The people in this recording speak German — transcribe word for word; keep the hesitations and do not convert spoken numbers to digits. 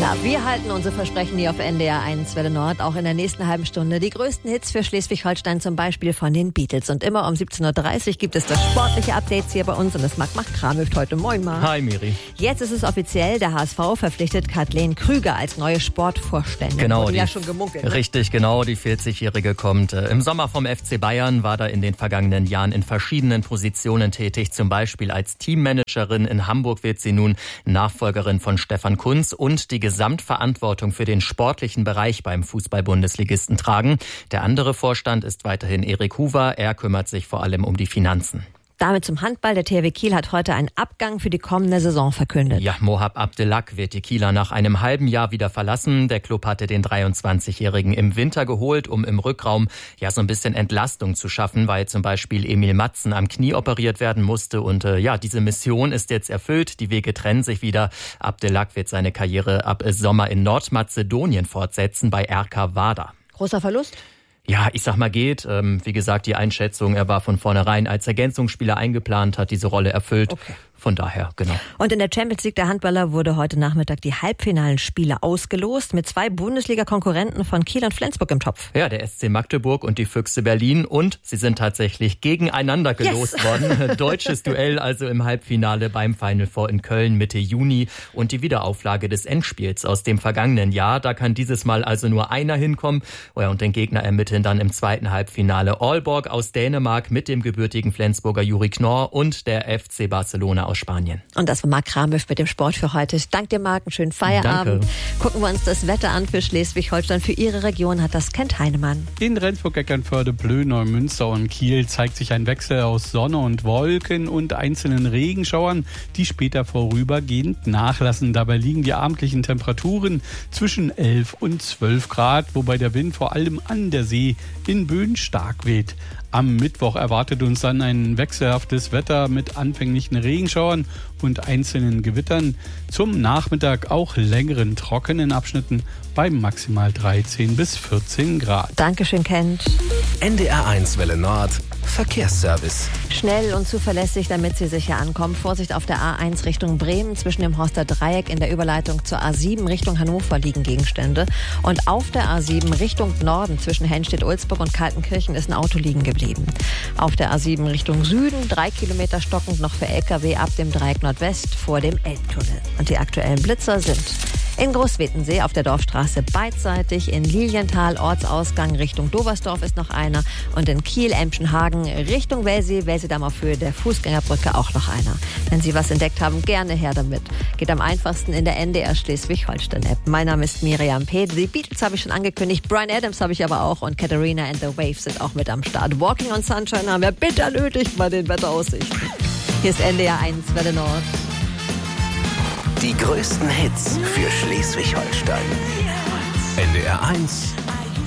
Ja, wir halten unsere Versprechen hier auf N D R eins Welle Nord auch in der nächsten halben Stunde. Die größten Hits für Schleswig-Holstein, zum Beispiel von den Beatles. Und immer um siebzehn Uhr dreißig gibt es das sportliche Update hier bei uns. Und das mag Marc Kramhöft heute. Moin, Marc. Hi, Miri. Jetzt ist es offiziell, der H S V verpflichtet Kathleen Krüger als neue Sportvorständin. Genau. Wurde die, ja schon gemunkelt. Ne? Richtig, genau. Die vierzigjährige kommt äh, im Sommer vom F C Bayern, war da in den vergangenen Jahren in verschiedenen Positionen tätig. Zum Beispiel als Teammanagerin. In Hamburg wird sie nun Nachfolgerin von Stefan Kuntz und die Gesamtverantwortung für den sportlichen Bereich beim Fußball-Bundesligisten tragen. Der andere Vorstand ist weiterhin Erik Huber. Er kümmert sich vor allem um die Finanzen. Damit zum Handball. Der T H W Kiel hat heute einen Abgang für die kommende Saison verkündet. Ja, Mohab Abdelak wird die Kieler nach einem halben Jahr wieder verlassen. Der Klub hatte den dreiundzwanzigjährigen im Winter geholt, um im Rückraum ja so ein bisschen Entlastung zu schaffen, weil zum Beispiel Emil Matzen am Knie operiert werden musste. Und äh, ja, diese Mission ist jetzt erfüllt. Die Wege trennen sich wieder. Abdelak wird seine Karriere ab Sommer in Nordmazedonien fortsetzen bei R K Vardar. Großer Verlust? Ja, ich sag mal geht. Ähm, wie gesagt, die Einschätzung, er war von vornherein als Ergänzungsspieler eingeplant, hat diese Rolle erfüllt. Okay. Von daher, genau. Und in der Champions League der Handballer wurde heute Nachmittag die Halbfinalspiele ausgelost mit zwei Bundesliga-Konkurrenten von Kiel und Flensburg im Topf. Ja, der S C Magdeburg und die Füchse Berlin. Und sie sind tatsächlich gegeneinander gelost yes. worden. Deutsches Duell also im Halbfinale beim Final Four in Köln Mitte Juni. Und die Wiederauflage des Endspiels aus dem vergangenen Jahr. Da kann dieses Mal also nur einer hinkommen. Oh ja, und den Gegner ermitteln dann im zweiten Halbfinale Aalborg aus Dänemark mit dem gebürtigen Flensburger Juri Knorr und der F C Barcelona aus Spanien. Und das war Marc Kramhöft mit dem Sport für heute. Dank dir, Marc. Einen schönen Feierabend. Danke. Gucken wir uns das Wetter an für Schleswig-Holstein. Für Ihre Region hat das Kent Heinemann. In Rendsburg, Eckernförde, Plön, Neumünster und Kiel zeigt sich ein Wechsel aus Sonne und Wolken und einzelnen Regenschauern, die später vorübergehend nachlassen. Dabei liegen die abendlichen Temperaturen zwischen elf und zwölf Grad, wobei der Wind vor allem an der See in Böen stark weht. Am Mittwoch erwartet uns dann ein wechselhaftes Wetter mit anfänglichen Regenschauern und einzelnen Gewittern. Zum Nachmittag auch längeren trockenen Abschnitten bei maximal dreizehn bis vierzehn Grad. Dankeschön, Kent. N D R eins Welle Nord Verkehrsservice. Schnell und zuverlässig, damit Sie sicher ankommen. Vorsicht auf der A eins Richtung Bremen. Zwischen dem Horster Dreieck in der Überleitung zur A sieben Richtung Hannover liegen Gegenstände. Und auf der A sieben Richtung Norden zwischen Hennstedt-Ulzburg und Kaltenkirchen ist ein Auto liegen geblieben. Auf der A sieben Richtung Süden drei Kilometer stockend noch für L K W ab dem Dreieck Nordwest vor dem Elbtunnel. Und die aktuellen Blitzer sind in Großwetensee auf der Dorfstraße beidseitig, in Lilienthal Ortsausgang Richtung Doversdorf ist noch einer und in Kiel-Emschenhagen Richtung Wellsee, Wellseedamm auf Höhe der Fußgängerbrücke auch noch einer. Wenn Sie was entdeckt haben, gerne her damit. Geht am einfachsten in der N D R Schleswig-Holstein-App. Mein Name ist Miriam Pedl. Die Beatles habe ich schon angekündigt, Bryan Adams habe ich aber auch und Katharina and the Waves sind auch mit am Start. Walking on Sunshine haben wir bitter nötig bei den Wetteraussichten. Hier ist N D R eins Welle Nord. Die größten Hits für Schleswig-Holstein. N D R eins